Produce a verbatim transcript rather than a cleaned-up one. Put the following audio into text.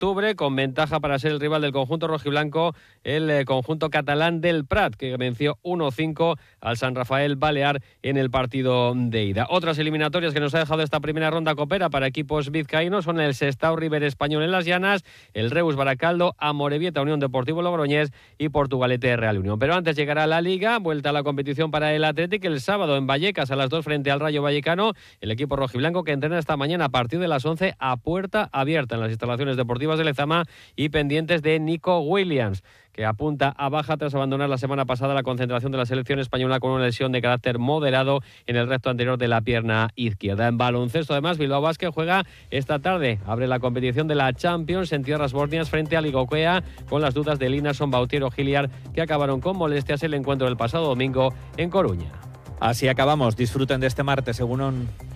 octubre, con ventaja para ser el rival del conjunto rojiblanco, el eh, conjunto catalán del Prat, que venció uno cinco al San Rafael Balear en el partido de ida. Otras eliminatorias que nos ha dejado esta primera ronda copera para equipos vizcaínos son el Sestao River Español en Las Llanas, el Reus Baracaldo, Amorebieta Unión Deportivo Logroñés y Portugalete Real Unión. Pero antes llegará la Liga, vuelta a la competición para el Athletic el sábado en Vallecas a las dos frente al Rayo Vallecano, el equipo rojiblanco que entrena esta mañana a partir de las once a puerta abierta en las instalaciones deportivas de Lezama y pendientes de Nico Williams, que apunta a baja tras abandonar la semana pasada la concentración de la selección española con una lesión de carácter moderado en el recto anterior de la pierna izquierda. En baloncesto, además, Bilbao Basket juega esta tarde. Abre la competición de la Champions en tierras bosnias frente a Ligokea, con las dudas de Linason, Bautiero, Giliar, que acabaron con molestias el encuentro del pasado domingo en Coruña. Así acabamos. Disfruten de este martes, según